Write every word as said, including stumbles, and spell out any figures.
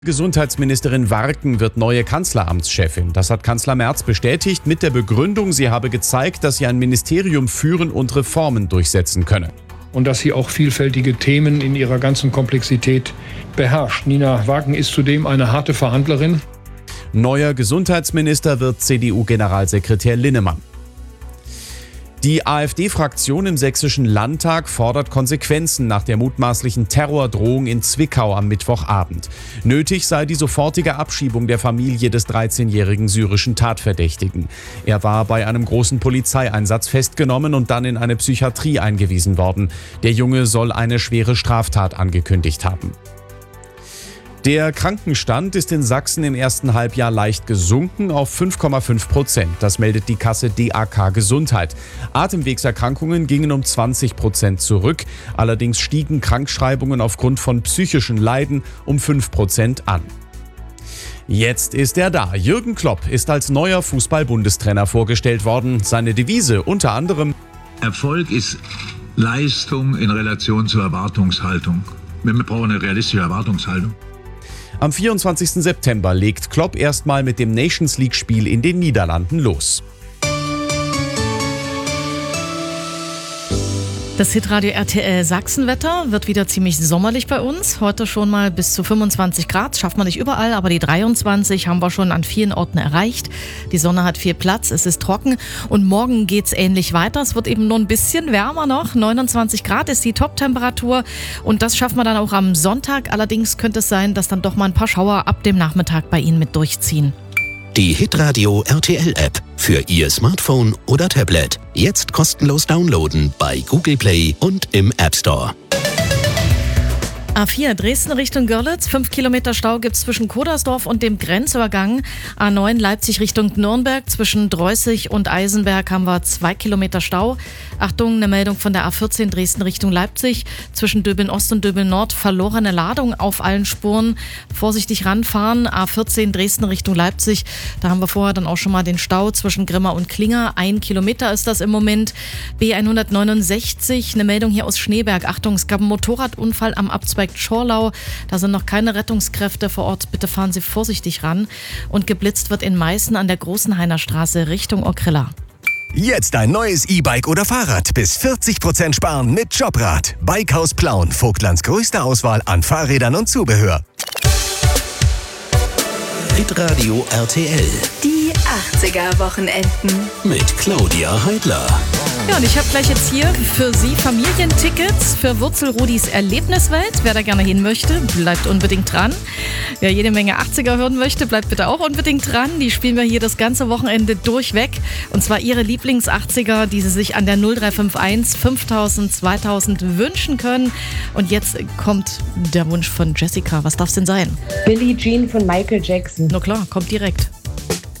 Gesundheitsministerin Warken wird neue Kanzleramtschefin. Das hat Kanzler Merz bestätigt mit der Begründung, sie habe gezeigt, dass sie ein Ministerium führen und Reformen durchsetzen könne. Und dass sie auch vielfältige Themen in ihrer ganzen Komplexität beherrscht. Nina Warken ist zudem eine harte Verhandlerin. Neuer Gesundheitsminister wird C D U-Generalsekretär Linnemann. Die AfD-Fraktion im Sächsischen Landtag fordert Konsequenzen nach der mutmaßlichen Terrordrohung in Zwickau am Mittwochabend. Nötig sei die sofortige Abschiebung der Familie des dreizehnjährigen syrischen Tatverdächtigen. Er war bei einem großen Polizeieinsatz festgenommen und dann in eine Psychiatrie eingewiesen worden. Der Junge soll eine schwere Straftat angekündigt haben. Der Krankenstand ist in Sachsen im ersten Halbjahr leicht gesunken auf fünf Komma fünf Prozent. Das meldet die Kasse D A K Gesundheit. Atemwegserkrankungen gingen um zwanzig Prozent zurück. Allerdings stiegen Krankschreibungen aufgrund von psychischen Leiden um fünf Prozent an. Jetzt ist er da. Jürgen Klopp ist als neuer Fußball-Bundestrainer vorgestellt worden. Seine Devise unter anderem: Erfolg ist Leistung in Relation zur Erwartungshaltung. Wir brauchen eine realistische Erwartungshaltung. Am vierundzwanzigsten September legt Klopp erstmal mit dem Nations League-Spiel in den Niederlanden los. Das Hitradio R T L Sachsenwetter wird wieder ziemlich sommerlich bei uns. Heute schon mal bis zu fünfundzwanzig Grad. Schafft man nicht überall, aber die dreiundzwanzig haben wir schon an vielen Orten erreicht. Die Sonne hat viel Platz, es ist trocken und morgen geht's ähnlich weiter. Es wird eben nur ein bisschen wärmer noch. neunundzwanzig Grad ist die Top-Temperatur und das schaffen wir dann auch am Sonntag. Allerdings könnte es sein, dass dann doch mal ein paar Schauer ab dem Nachmittag bei Ihnen mit durchziehen. Die Hitradio R T L-App für Ihr Smartphone oder Tablet. Jetzt kostenlos downloaden bei Google Play und im App Store. A vier Dresden Richtung Görlitz, fünf Kilometer Stau gibt es zwischen Kodersdorf und dem Grenzübergang. A neun Leipzig Richtung Nürnberg, zwischen Dreußig und Eisenberg haben wir zwei Kilometer Stau. Achtung, eine Meldung von der A vierzehn Dresden Richtung Leipzig, zwischen Döbeln Ost und Döbeln Nord verlorene Ladung auf allen Spuren. Vorsichtig ranfahren, A vierzehn Dresden Richtung Leipzig, da haben wir vorher dann auch schon mal den Stau zwischen Grimma und Klinger. Ein Kilometer ist das im Moment. B hundertneunundsechzig, eine Meldung hier aus Schneeberg. Achtung, es gab einen Motorradunfall am Abzweig Schorlau. Da sind noch keine Rettungskräfte vor Ort. Bitte fahren Sie vorsichtig ran. Und geblitzt wird in Meißen an der Großenhainer Straße Richtung Okrilla. Jetzt ein neues E-Bike oder Fahrrad. Bis vierzig Prozent sparen mit Jobrad. Bikehaus Plauen. Vogtlands größte Auswahl an Fahrrädern und Zubehör. Hitradio R T L. Die achtziger-Wochenenden. Mit Claudia Heidler. Ja, und ich habe gleich jetzt hier für Sie Familientickets für Wurzelrudis Erlebniswelt. Wer da gerne hin möchte, bleibt unbedingt dran. Wer jede Menge achtziger hören möchte, bleibt bitte auch unbedingt dran. Die spielen wir hier das ganze Wochenende durchweg. Und zwar Ihre Lieblings-achtziger, die Sie sich an der null drei fünf eins fünftausend zweitausend wünschen können. Und jetzt kommt der Wunsch von Jessica. Was darf es denn sein? Billie Jean von Michael Jackson. Na klar, kommt direkt.